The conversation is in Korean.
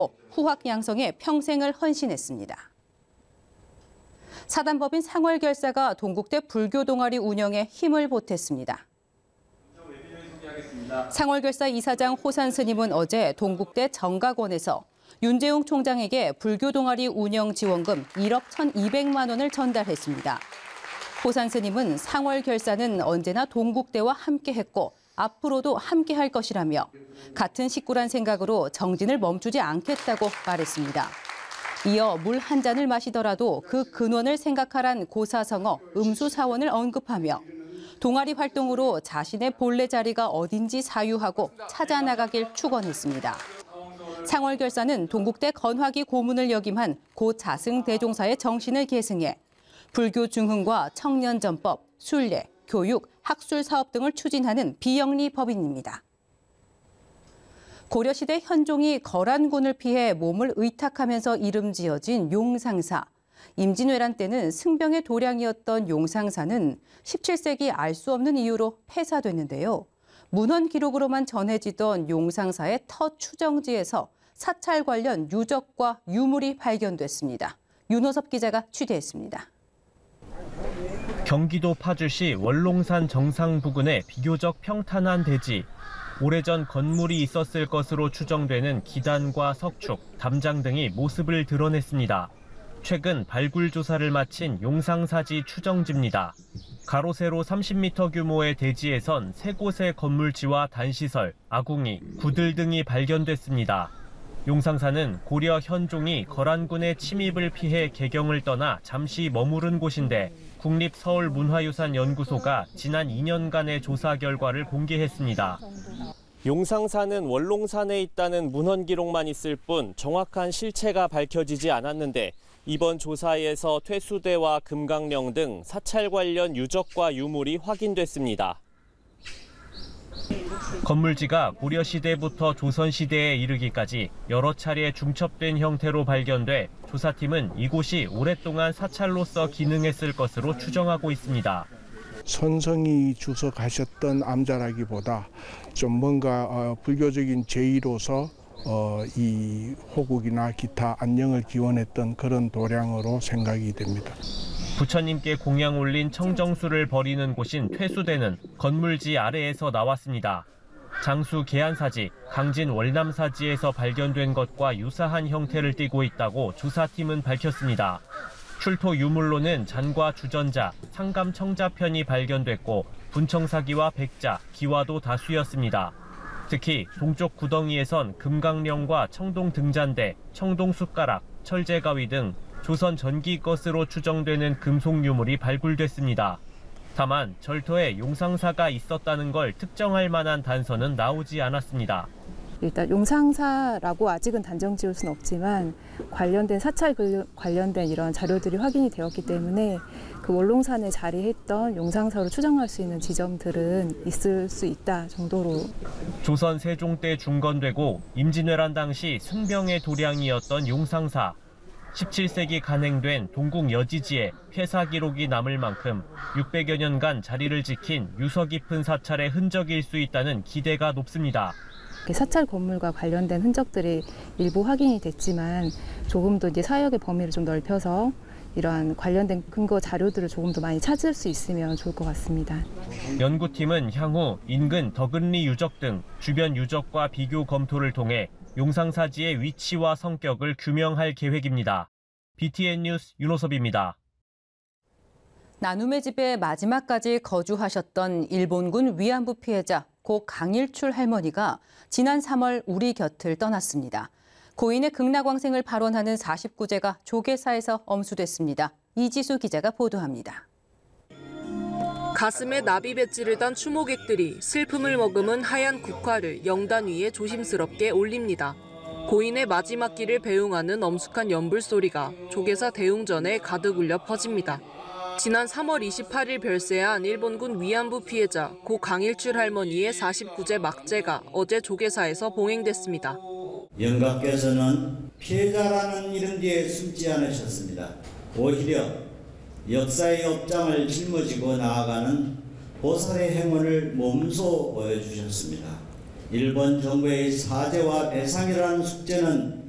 후학 양성에 평생을 헌신했습니다. 사단법인 상월결사가 동국대 불교 동아리 운영에 힘을 보탰습니다. 상월결사 이사장 호산 스님은 어제 동국대 정각원에서 윤재웅 총장에게 불교 동아리 운영 지원금 1억 1,200만 원을 전달했습니다. 호산 스님은 상월결사는 언제나 동국대와 함께했고 앞으로도 함께할 것이라며 같은 식구란 생각으로 정진을 멈추지 않겠다고 말했습니다. 이어 물 한 잔을 마시더라도 그 근원을 생각하란 고사성어 음수사원을 언급하며 동아리 활동으로 자신의 본래 자리가 어딘지 사유하고 찾아나가길 축원했습니다. 상월결사는 동국대 건화기 고문을 역임한 고 자승대종사의 정신을 계승해 불교 중흥과 청년전법, 순례, 교육, 학술 사업 등을 추진하는 비영리 법인입니다. 고려시대 현종이 거란군을 피해 몸을 의탁하면서 이름 지어진 용상사. 임진왜란 때는 승병의 도량이었던 용상사는 17세기 알 수 없는 이유로 폐사됐는데요. 문헌 기록으로만 전해지던 용상사의 터 추정지에서 사찰 관련 유적과 유물이 발견됐습니다. 윤호섭 기자가 취재했습니다. 경기도 파주시 월롱산 정상 부근의 비교적 평탄한 대지. 오래전 건물이 있었을 것으로 추정되는 기단과 석축, 담장 등이 모습을 드러냈습니다. 최근 발굴 조사를 마친 용상사지 추정지입니다. 가로 세로 30m 규모의 대지에선 3곳의 건물지와 단시설, 아궁이, 구들 등이 발견됐습니다. 용상사는 고려 현종이 거란군의 침입을 피해 개경을 떠나 잠시 머무른 곳인데 국립서울문화유산연구소가 지난 2년간의 조사 결과를 공개했습니다. 용상사는 월롱산에 있다는 문헌 기록만 있을 뿐 정확한 실체가 밝혀지지 않았는데 이번 조사에서 퇴수대와 금강령 등 사찰 관련 유적과 유물이 확인됐습니다. 건물지가 고려시대부터 조선시대에 이르기까지 여러 차례 중첩된 형태로 발견돼 조사팀은 이곳이 오랫동안 사찰로서 기능했을 것으로 추정하고 있습니다. 선성이 주석하셨던 암자라기보다 좀 뭔가 불교적인 제의로서 이 호국이나 기타 안녕을 기원했던 그런 도량으로 생각이 됩니다. 부처님께 공양 올린 청정수를 버리는 곳인 퇴수대는 건물지 아래에서 나왔습니다. 장수 계안사지, 강진 월남사지에서 발견된 것과 유사한 형태를 띠고 있다고 조사팀은 밝혔습니다. 출토 유물로는 잔과 주전자, 상감 청자편이 발견됐고 분청사기와 백자, 기와도 다수였습니다. 특히 동쪽 구덩이에선 금강령과 청동 등잔대, 청동 숟가락, 철제가위 등 조선 전기 것으로 추정되는 금속 유물이 발굴됐습니다. 다만 절터에 용상사가 있었다는 걸 특정할 만한 단서는 나오지 않았습니다. 일단 용상사라고 아직은 단정 지을 수는 없지만 관련된 사찰 관련된 이런 자료들이 확인이 되었기 때문에 그 월롱산에 자리했던 용상사로 추정할 수 있는 지점들은 있을 수 있다 정도로. 조선 세종 때 중건되고 임진왜란 당시 승병의 도량이었던 용상사. 17세기 간행된 동국 여지지에 폐사 기록이 남을 만큼 600여 년간 자리를 지킨 유서 깊은 사찰의 흔적일 수 있다는 기대가 높습니다. 사찰 건물과 관련된 흔적들이 일부 확인이 됐지만 조금 더 이제 사역의 범위를 좀 넓혀서 이러한 관련된 근거 자료들을 조금 더 많이 찾을 수 있으면 좋을 것 같습니다. 연구팀은 향후 인근 덕은리 유적 등 주변 유적과 비교 검토를 통해 용상사지의 위치와 성격을 규명할 계획입니다. BTN 뉴스 윤호섭입니다. 나눔의 집에 마지막까지 거주하셨던 일본군 위안부 피해자 고 강일출 할머니가 지난 3월 우리 곁을 떠났습니다. 고인의 극락왕생을 발언하는 49제가 조계사에서 엄수됐습니다. 이지수 기자가 보도합니다. 가슴에 나비 배지를 단 추모객들이 슬픔을 머금은 하얀 국화를 영단 위에 조심스럽게 올립니다. 고인의 마지막 길을 배웅하는 엄숙한 연불 소리가 조계사 대웅전에 가득 울려 퍼집니다. 지난 3월 28일 별세한 일본군 위안부 피해자 고 강일출 할머니의 49제 막제가 어제 조계사에서 봉행됐습니다. 영가께서는 피해자라는 이름 뒤에 숨지 않으셨습니다. 오히려 역사의 업장을 짊어지고 나아가는 보살의 행운을 몸소 보여주셨습니다. 일본 정부의 사죄와 배상이라는 숙제는